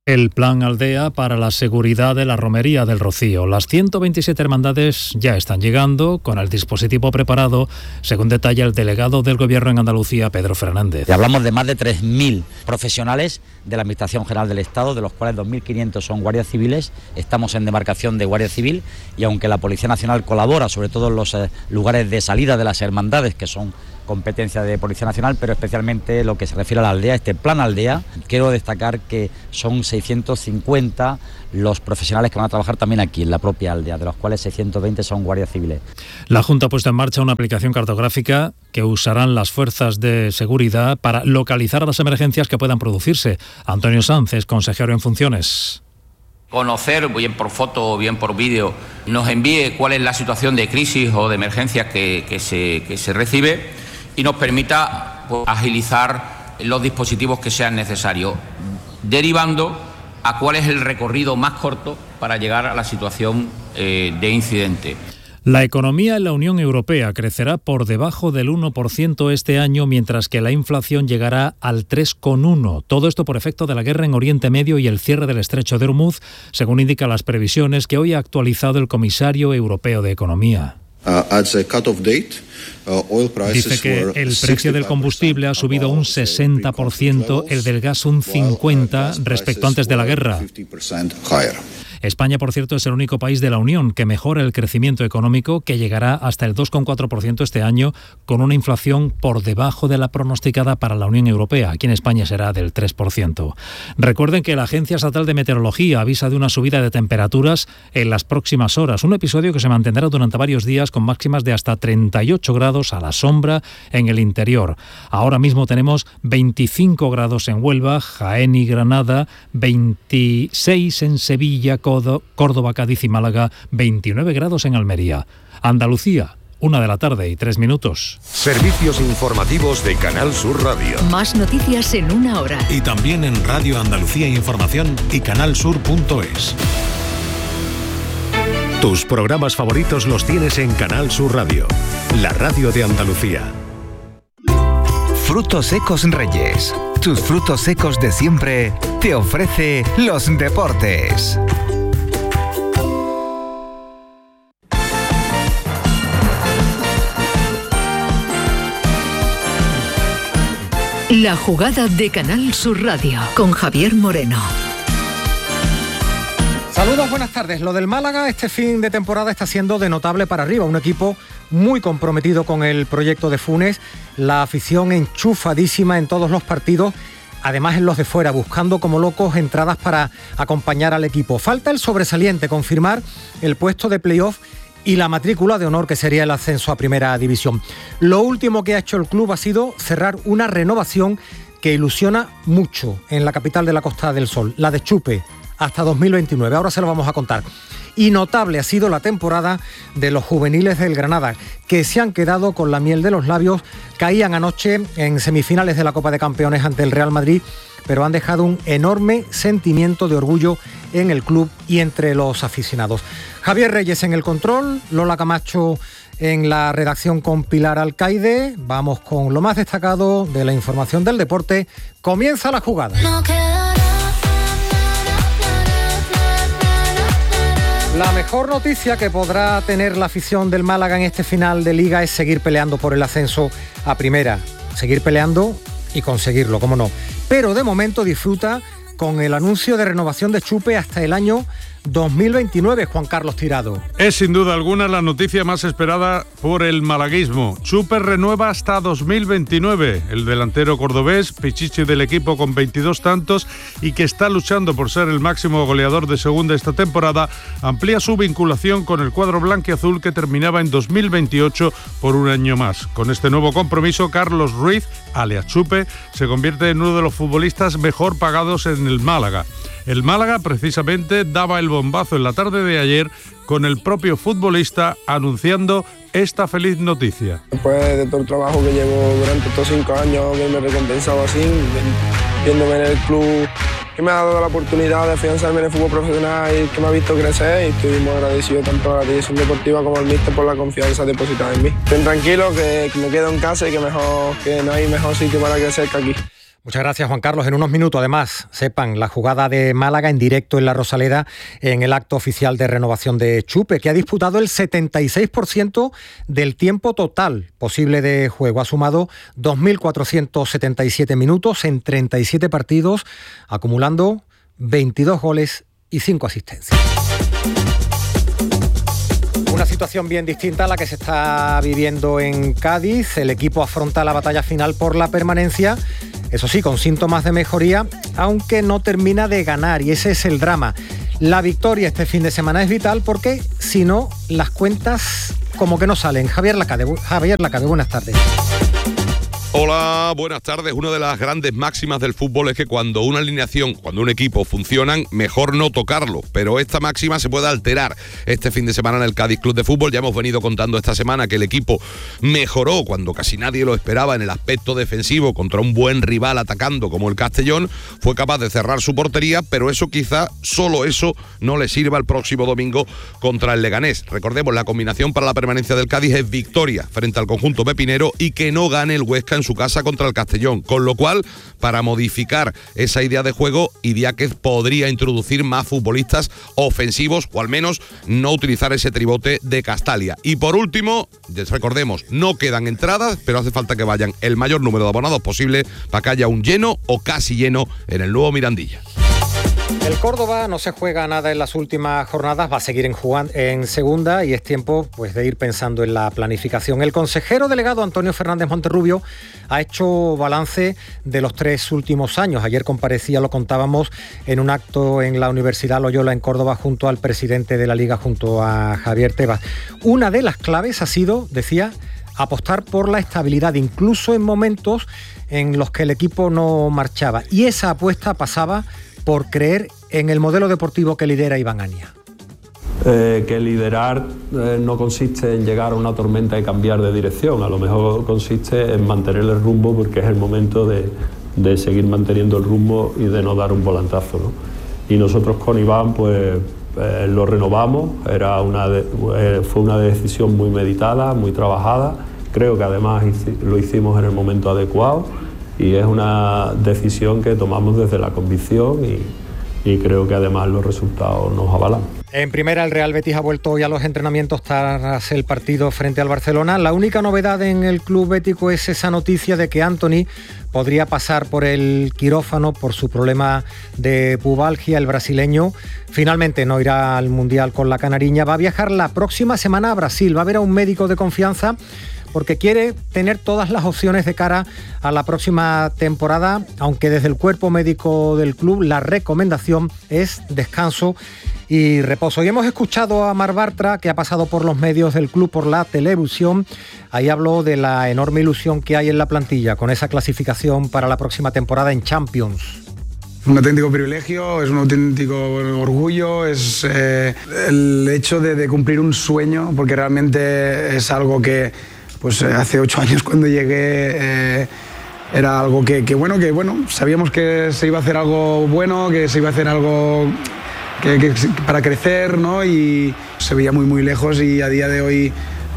El plan Aldea para la seguridad de la romería del Rocío. Las ciento veintisiete hermandades ya están llegando con el dispositivo preparado, según detalla el delegado del Gobierno en Andalucía, Pedro Fernández. Y hablamos de más de tres mil profesionales de la Administración General del Estado, de los cuales dos mil quinientos son guardias civiles. Estamos en demarcación de Guardia Civil y aunque la Policía Nacional colabora, sobre todo en los eh, lugares de salida de las hermandades, que son competencia de Policía Nacional, pero especialmente lo que se refiere a la aldea, este plan Aldea, quiero destacar que son seiscientos cincuenta los profesionales que van a trabajar también aquí, en la propia aldea, de los cuales seiscientos veinte son guardias civiles. La Junta ha puesto en marcha una aplicación cartográfica que usarán las fuerzas de seguridad para localizar las emergencias que puedan producirse. Antonio Sánchez, consejero en funciones. Conocer, bien por foto o bien por vídeo, nos envíe cuál es la situación de crisis o de emergencias que, que, se, que se recibe y nos permita pues, agilizar los dispositivos que sean necesarios, derivando a cuál es el recorrido más corto para llegar a la situación eh, de incidente. La economía en la Unión Europea crecerá por debajo del uno por ciento este año, mientras que la inflación llegará al tres coma uno por ciento. Todo esto por efecto de la guerra en Oriente Medio y el cierre del estrecho de Hormuz, según indican las previsiones que hoy ha actualizado el comisario europeo de Economía. Dice que el precio del combustible ha subido un sesenta por ciento, el del gas un cincuenta por ciento respecto antes de la guerra. España, por cierto, es el único país de la Unión que mejora el crecimiento económico, que llegará hasta el dos coma cuatro por ciento este año, con una inflación por debajo de la pronosticada para la Unión Europea. Aquí en España será del tres por ciento. Recuerden que la Agencia Estatal de Meteorología avisa de una subida de temperaturas en las próximas horas, un episodio que se mantendrá durante varios días con máximas de hasta treinta y ocho grados a la sombra en el interior. Ahora mismo tenemos veinticinco grados en Huelva, Jaén y Granada, veintiséis en Sevilla, Córdoba, Cádiz y Málaga, veintinueve grados en Almería. Andalucía, una de la tarde y tres minutos. Servicios informativos de Canal Sur Radio. Más noticias en una hora. Y también en Radio Andalucía Información y canalsur punto es. Tus programas favoritos los tienes en Canal Sur Radio, la radio de Andalucía. Frutos Secos Reyes. Tus frutos secos de siempre te ofrece los deportes. La jugada de Canal Sur Radio con Javier Moreno. Saludos, buenas tardes. Lo del Málaga este fin de temporada está siendo de notable para arriba. Un equipo muy comprometido con el proyecto de Funes. La afición enchufadísima en todos los partidos, además en los de fuera, buscando como locos entradas para acompañar al equipo. Falta el sobresaliente, confirmar el puesto de playoff y la matrícula de honor, que sería el ascenso a Primera División. Lo último que ha hecho el club ha sido cerrar una renovación que ilusiona mucho en la capital de la Costa del Sol, la de Chupe, hasta dos mil veintinueve. Ahora se lo vamos a contar. Y notable ha sido la temporada de los juveniles del Granada, que se han quedado con la miel de los labios. Caían anoche en semifinales de la Copa de Campeones ante el Real Madrid, pero han dejado un enorme sentimiento de orgullo en el club y entre los aficionados. Javier Reyes en el control, Lola Camacho en la redacción con Pilar Alcaide. Vamos con lo más destacado de la información del deporte. Comienza la jugada. No La mejor noticia que podrá tener la afición del Málaga en este final de Liga es seguir peleando por el ascenso a Primera. Seguir peleando y conseguirlo, cómo no. Pero de momento disfruta con el anuncio de renovación de Chupe hasta el año dos mil veintinueve, Juan Carlos Tirado. Es sin duda alguna la noticia más esperada por el malaguismo. Chupe renueva hasta dos mil veintinueve. El delantero cordobés, pichichi del equipo con veintidós tantos y que está luchando por ser el máximo goleador de segunda esta temporada, amplía su vinculación con el cuadro blanquiazul que terminaba en dos mil veintiocho por un año más. Con este nuevo compromiso, Carlos Ruiz, alias Chupe, se convierte en uno de los futbolistas mejor pagados en el Málaga. El Málaga precisamente daba el bombazo en la tarde de ayer con el propio futbolista anunciando esta feliz noticia. Después de todo el trabajo que llevo durante estos cinco años, que me he recompensado así, viéndome en el club, que me ha dado la oportunidad de afianzarme en el fútbol profesional y que me ha visto crecer, y estoy muy agradecido tanto a la dirección deportiva como al míster por la confianza depositada en mí. Estoy tranquilo, que, que me quedo en casa y que, mejor, que no hay mejor sitio para crecer que aquí. Muchas gracias, Juan Carlos. En unos minutos, además, sepan la jugada de Málaga en directo en La Rosaleda en el acto oficial de renovación de Chupe, que ha disputado el setenta y seis por ciento del tiempo total posible de juego. Ha sumado dos mil cuatrocientos setenta y siete minutos en treinta y siete partidos, acumulando veintidós goles y cinco asistencias. Una situación bien distinta a la que se está viviendo en Cádiz. El equipo afronta la batalla final por la permanencia, eso sí, con síntomas de mejoría, aunque no termina de ganar, y ese es el drama. La victoria este fin de semana es vital porque, si no, las cuentas como que no salen. Javier Lacabe, Javier Lacabe, buenas tardes. Hola, buenas tardes. Una de las grandes máximas del fútbol es que cuando una alineación, cuando un equipo funcionan, mejor no tocarlo. Pero esta máxima se puede alterar. Este fin de semana en el Cádiz Club de Fútbol ya hemos venido contando esta semana que el equipo mejoró cuando casi nadie lo esperaba en el aspecto defensivo contra un buen rival atacando como el Castellón. Fue capaz de cerrar su portería, pero eso quizá, solo eso, no le sirva el próximo domingo contra el Leganés. Recordemos, la combinación para la permanencia del Cádiz es victoria frente al conjunto pepinero y que no gane el Huesca en su casa contra el Castellón, con lo cual, para modificar esa idea de juego, Idiáquez podría introducir más futbolistas ofensivos, o al menos no utilizar ese tribote de Castalia. Y por último, recordemos, no quedan entradas, pero hace falta que vayan el mayor número de abonados posible para que haya un lleno o casi lleno en el nuevo Mirandilla. El Córdoba no se juega nada en las últimas jornadas, va a seguir en, jugan- en segunda y es tiempo pues, de ir pensando en la planificación. El consejero delegado Antonio Fernández Monterrubio ha hecho balance de los tres últimos años. Ayer comparecía, lo contábamos, en un acto en la Universidad Loyola en Córdoba junto al presidente de la Liga, junto a Javier Tebas. Una de las claves ha sido, decía, apostar por la estabilidad, incluso en momentos en los que el equipo no marchaba. Y esa apuesta pasaba por creer en el modelo deportivo que lidera Iván Ania. Eh, que liderar eh, no consiste en llegar a una tormenta y cambiar de dirección, a lo mejor consiste en mantener el rumbo, porque es el momento de, de seguir manteniendo el rumbo y de no dar un volantazo, ¿no? Y nosotros con Iván pues eh, lo renovamos, era una de, eh, fue una decisión muy meditada, muy trabajada, creo que además hici- lo hicimos en el momento adecuado. Y es una decisión que tomamos desde la convicción y, y creo que además los resultados nos avalan. En primera, el Real Betis ha vuelto hoy a los entrenamientos tras el partido frente al Barcelona. La única novedad en el club bético es esa noticia de que Antony podría pasar por el quirófano por su problema de pubalgia. El brasileño finalmente no irá al Mundial con la canariña. Va a viajar la próxima semana a Brasil. Va a ver a un médico de confianza porque quiere tener todas las opciones de cara a la próxima temporada, aunque desde el cuerpo médico del club la recomendación es descanso y reposo. Y hemos escuchado a Mar Bartra, que ha pasado por los medios del club, por la televisión. Ahí habló de la enorme ilusión que hay en la plantilla con esa clasificación para la próxima temporada en Champions. Un auténtico privilegio, es un auténtico orgullo, es eh, el hecho de, de cumplir un sueño, porque realmente es algo que pues hace ocho años cuando llegué eh, era algo que, que, bueno, que bueno, sabíamos que se iba a hacer algo bueno, que se iba a hacer algo que, que, para crecer, ¿no? Y se veía muy muy lejos y a día de hoy,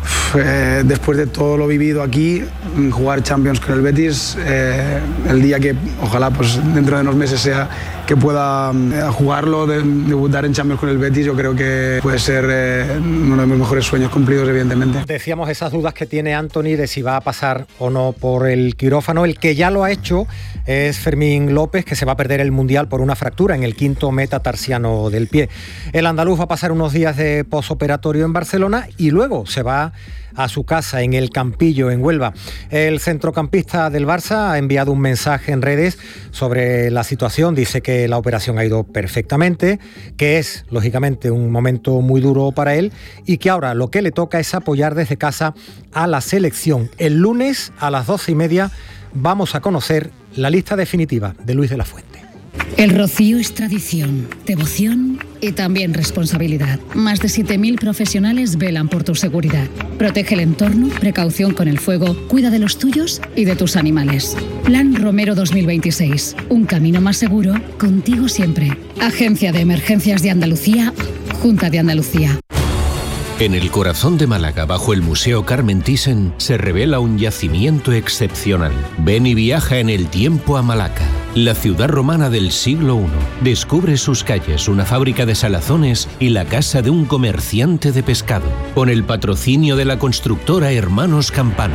eh, después de todo lo vivido aquí, jugar Champions con el Betis, eh, el día que ojalá pues dentro de unos meses sea que pueda eh, jugarlo, de, debutar en Champions con el Betis, yo creo que puede ser eh, uno de mis mejores sueños cumplidos, evidentemente. Decíamos esas dudas que tiene Antony de si va a pasar o no por el quirófano. El que ya lo ha hecho es Fermín López, que se va a perder el Mundial por una fractura en el quinto metatarsiano del pie. El andaluz va a pasar unos días de posoperatorio en Barcelona y luego se va a su casa en el Campillo, en Huelva. El centrocampista del Barça ha enviado un mensaje en redes sobre la situación. Dice que la operación ha ido perfectamente, que es, lógicamente, un momento muy duro para él y que ahora lo que le toca es apoyar desde casa a la selección. El lunes a las doce y media vamos a conocer la lista definitiva de Luis de la Fuente. El Rocío es tradición, devoción y también responsabilidad. Más de siete mil profesionales velan por tu seguridad. Protege el entorno, precaución con el fuego, cuida de los tuyos y de tus animales. Plan Romero dos mil veintiséis. Un camino más seguro, contigo siempre. Agencia de Emergencias de Andalucía, Junta de Andalucía. En el corazón de Málaga, bajo el Museo Carmen Thyssen, se revela un yacimiento excepcional. Ven y viaja en el tiempo a Malaca, la ciudad romana del siglo primero. Descubre sus calles, una fábrica de salazones y la casa de un comerciante de pescado, con el patrocinio de la constructora Hermanos Campano.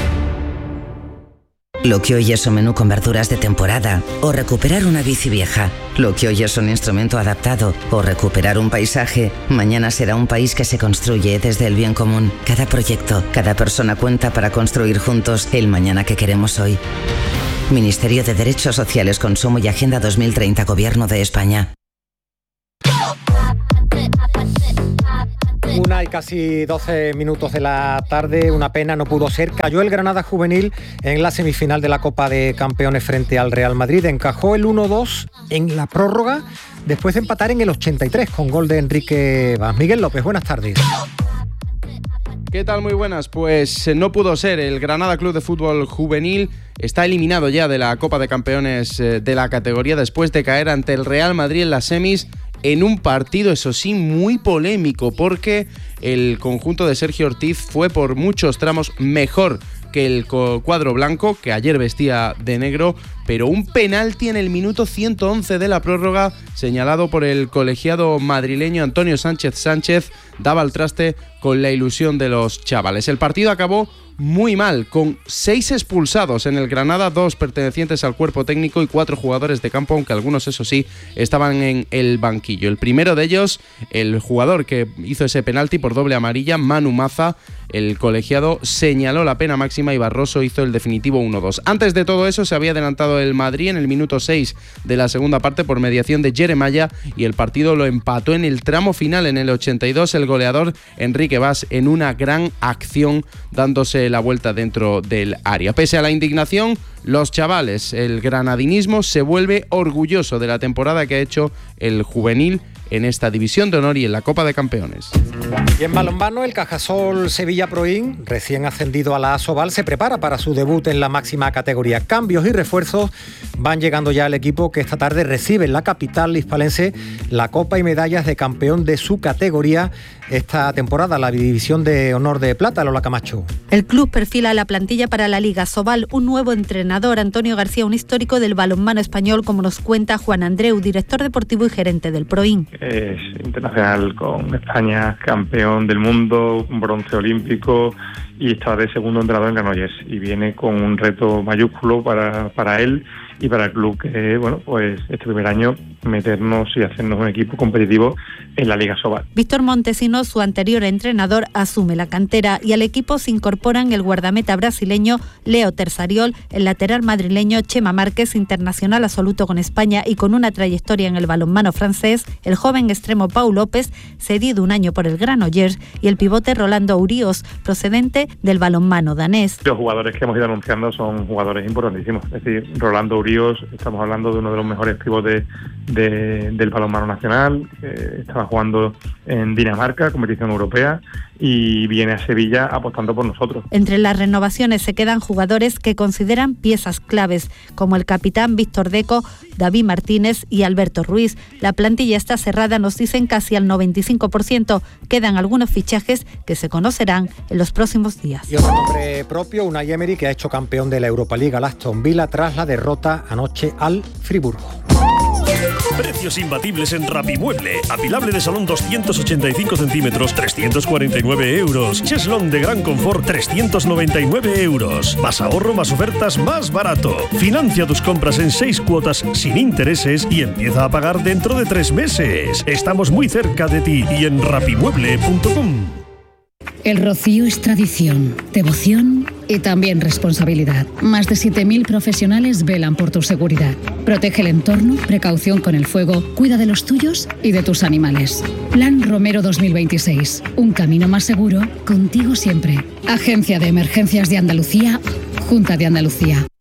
Lo que hoy es un menú con verduras de temporada o recuperar una bici vieja. Lo que hoy es un instrumento adaptado o recuperar un paisaje, mañana será un país que se construye desde el bien común. Cada proyecto, cada persona cuenta para construir juntos el mañana que queremos hoy. Ministerio de Derechos Sociales, Consumo y Agenda dos mil treinta, Gobierno de España. Una y casi doce minutos de la tarde, una pena, no pudo ser. Cayó el Granada juvenil en la semifinal de la Copa de Campeones frente al Real Madrid. Encajó el uno dos en la prórroga, después de empatar en el ochenta y tres con gol de Enrique Vaz. Miguel López, buenas tardes. ¿Qué tal? Muy buenas. Pues no pudo ser. El Granada Club de Fútbol Juvenil está eliminado ya de la Copa de Campeones de la categoría después de caer ante el Real Madrid en las semis, en un partido, eso sí, muy polémico, porque el conjunto de Sergio Ortiz fue por muchos tramos mejor que el cuadro blanco, que ayer vestía de negro, pero un penalti en el minuto ciento once de la prórroga, señalado por el colegiado madrileño Antonio Sánchez Sánchez, daba al traste con la ilusión de los chavales. El partido acabó muy mal, con seis expulsados en el Granada, dos pertenecientes al cuerpo técnico y cuatro jugadores de campo, aunque algunos, eso sí, estaban en el banquillo. El primero de ellos, el jugador que hizo ese penalti por doble amarilla, Manu Maza. El colegiado señaló la pena máxima y Barroso hizo el definitivo uno dos. Antes de todo eso se había adelantado el Madrid en el minuto seis de la segunda parte por mediación de Jeremiah, y el partido lo empató en el tramo final en el ochenta y dos el goleador Enrique Vaz en una gran acción, dándose la vuelta dentro del área. Pese a la indignación, los chavales, el granadinismo se vuelve orgulloso de la temporada que ha hecho el juvenil en esta división de honor y en la Copa de Campeones. Y en balonmano, el Cajasol Sevilla Proin, recién ascendido a la Asobal, se prepara para su debut en la máxima categoría. Cambios y refuerzos van llegando ya al equipo, que esta tarde recibe en la capital hispalense la copa y medallas de campeón de su categoría esta temporada, la división de honor de plata. Lola Camacho. El club perfila la plantilla para la Liga Asobal, un nuevo entrenador, Antonio García, un histórico del balonmano español, como nos cuenta Juan Andreu, director deportivo y gerente del Proin. Es internacional con España, campeón del mundo, bronce olímpico, y está de segundo entrenador en Granollers, y viene con un reto mayúsculo para, para él y para el club, que bueno, pues este primer año meternos y hacernos un equipo competitivo en la Liga Asobal. Víctor Montesino, su anterior entrenador, asume la cantera, y al equipo se incorporan el guardameta brasileño Leo Terzariol, el lateral madrileño Chema Márquez, internacional absoluto con España y con una trayectoria en el balonmano francés, el joven extremo Pau López, cedido un año por el Granollers, y el pivote Rolando Urios, procedente del balonmano danés. Los jugadores que hemos ido anunciando son jugadores importantísimos, es decir, Rolando Urios, estamos hablando de uno de los mejores pivotes de, del balonmano nacional, que estaba jugando en Dinamarca, competición europea, y viene a Sevilla apostando por nosotros. Entre las renovaciones se quedan jugadores que consideran piezas claves, como el capitán Víctor Deco, David Martínez y Alberto Ruiz. La plantilla está cerrada, nos dicen, casi al noventa y cinco por ciento. Quedan algunos fichajes que se conocerán en los próximos días. Y otro nombre propio, Unai Emery, que ha hecho campeón de la Europa League al Aston Villa tras la derrota anoche al Friburgo. Precios imbatibles en Rapimueble. Apilable de salón doscientos ochenta y cinco centímetros, trescientos cuarenta y nueve euros. Cheslón de gran confort, trescientos noventa y nueve euros. Más ahorro, más ofertas, más barato. Financia tus compras en seis cuotas sin intereses y empieza a pagar dentro de tres meses. Estamos muy cerca de ti y en rapimueble punto com. El Rocío es tradición, devoción y también responsabilidad. Más de siete mil profesionales velan por tu seguridad. Protege el entorno, precaución con el fuego, cuida de los tuyos y de tus animales. Plan Romero dos mil veintiséis. Un camino más seguro, contigo siempre. Agencia de Emergencias de Andalucía, Junta de Andalucía.